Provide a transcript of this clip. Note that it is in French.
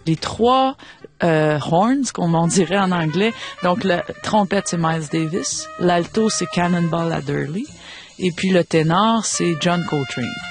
les trois horns, comme on dirait en anglais. Donc, la trompette, c'est Miles Davis. L'alto, c'est Cannonball Adderley. Et puis, le ténor, c'est John Coltrane.